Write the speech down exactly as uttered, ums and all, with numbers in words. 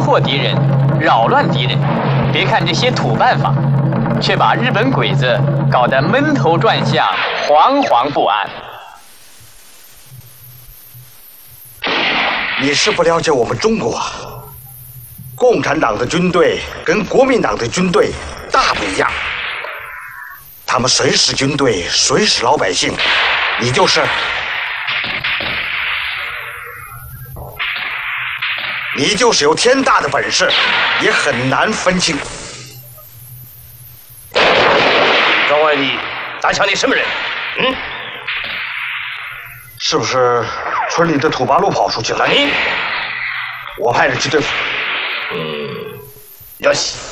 迫敌人，扰乱敌人。别看这些土办法，却把日本鬼子搞得闷头转向，惶惶不安。 你是不了解我们中国，共产党的军队跟国民党的军队大不一样。他们谁是军队，谁是老百姓，你就是。你就是有天大的本事，也很难分清。 庄外你打枪的什么人？嗯， 是不是村里的土八路跑出去了？ 你， 我派人去对付。 嗯，よし。